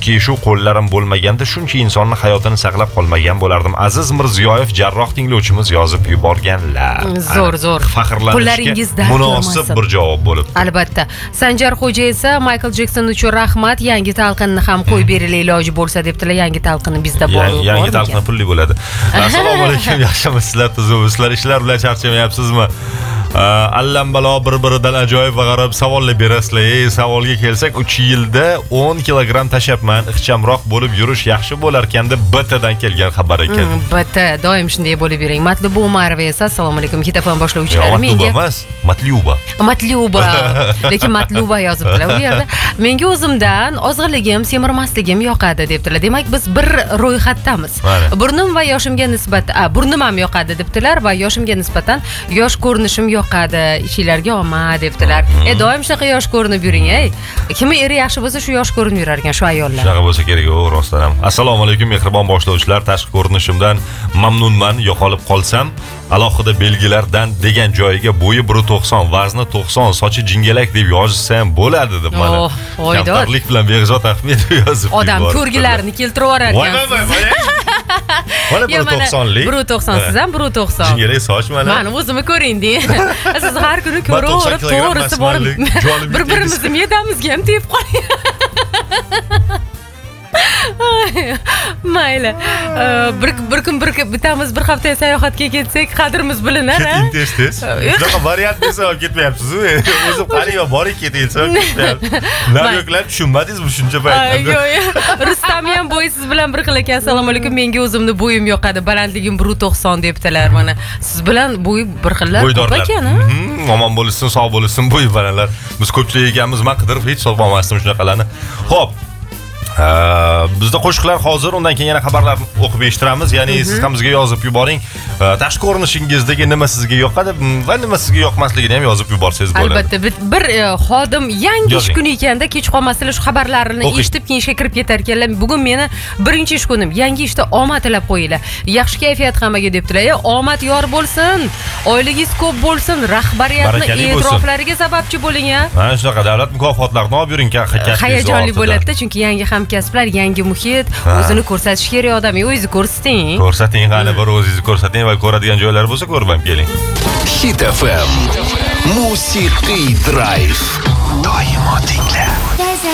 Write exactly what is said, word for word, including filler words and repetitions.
keshuv qo'llarim bo'lmaganda shuncha insonni hayotini saqlab qolmagan bo'lardim. Aziz Mirziyoyev jarroh tinglovchimiz yozib yuborganlar. Zo'r, zo'r. Faxrlanishga munosib bir javob bo'lib. Albatta. Sanjar Xo'ja esa Michael Jackson uchun rahmat, yangi talqinni ham qo'yib berili iloji bo'lsa debdilar. Yangi talqini bizda bor. Yangi talqin pulli bo'ladi. Assalomu alaykum, yaxshimisizlar, tuzukmisizlar, ishlar bilan charchamayapsizmi? Allambalo bir-biridan ajoyib va g'arib savollar berasizlar. Ey, savolga kelsak, uch yilda o'n kilogramm tashapman. Ixchamroq bo'lib yurish yaxshi bo'lar ekan deb B T'dan kelgan xabar ekan. B T doim shunday bo'lib bering. Matluba Umarova esa assalomu alaykum, Hitafon boshlovchilari menga. Matluba emas, Matluba. Matluba. Lekin Matluba yozibdilar u yerda. Menga o'zimdan ozg'inligim, semirmasligim yoqadi debdilar. Demak, biz bir ro'yxatdamiz. Burnim va yoshimga nisbatan, a, burnim ham yoqadi debdilar va yoshimga nisbatan yosh ko'rinishim yoqadi, ishinglarga omad debdilar. E doim shunaqa yosh ko'rinib yuring, ey. Kimni eri yaxshi bo'lsa shu yosh ko'rinib yurar ekan shu ayollar. Shunaqa bo'lsa kerak, o, rostdan ham. Assalomu alaykum, mehribon boshlovchilar. Tashqi ko'rinishimdan mamnunman. Yo'qolib qolsam, alohida belgilardan degan joyiga bo'yi bir to'qson, vazni to'qson, sochi jingalak deb yozsam bo'ladi deb mana. Kamtarlik bilan Beg'zod Ahmedov yozib yubordi. Odam ko'rgilarini keltirib yurar ekan. Mana bir to'qsonlik. bir to'qson siz ham bir to'qson. Jingalak soch mana. Mana o'zimni ko'ring deng. Siz har kuni ko'raverib, to'g'risi borib bir-birimizni medamizga ham tegib qoling. Mayli. Bir bir kun bir bitamiz, bir hafta sayohatga ketsak, qadrimiz bilinar, ha? Tez-tez. Shunaqa variant desa olib ketmayapsiz-ku. O'zim qariyba boring keting, so'ng ketmayapti. Naryoklar tushunmadingizmi shuncha payt? Yo'q, yo'q. Rustam ham bo'yi siz bilan bir xil ekan. Assalomu alaykum. Menga o'zimni bo'yim yoqadi. Balandligim bir to'qson debdilar mana. Siz bilan bo'y bir xillar ko'p ekan, ha? Omon bo'lsin, sog' bo'lsin bo'y balandlar. Biz ko'pchilik ekanmiz, men qidirib hech topolmasdim shunaqalarni. Xo'p. Bizda qo'shiqlar hozir, undan keyin yana xabarlarni o'qib eshittiramiz. Ya'ni siz ham bizga yozib yuboring. Tashqi ko'rinishingizdagi nima sizga yoqadi va nima sizga yoqmasligini ham yozib yuborsangiz bo'ladi. Albatta, bir xodim yangi ish kuni ekanda kech qolmasdan shu xabarlarini eshitib keyin ishga kirib ketar ekanlar. Bugun meni birinchi ish kunim. Yangi ishda omad tilab qo'yinglar. Yaxshi kayfiyat hammaga debdilar. Omad yor bo'lsin. Oyligingiz ko'p bo'lsin. Rahbariyatning e'tiroflariga sababchi bo'ling, ha. Mana shunaqa davlat mukofotlarini olib yuring, hayajonli bo'ladi-da, chunki yangi hamkasblar, yangi muhit, o'zini ko'rsatish kerak odam. O'zingizni ko'rsating. Ko'rsating, qani bir o'zingizni ko'rsating va ko'radigan joylar bo'lsa ko'rib ham keling. Hit F M Musiqiy Drive. Doimo tingla.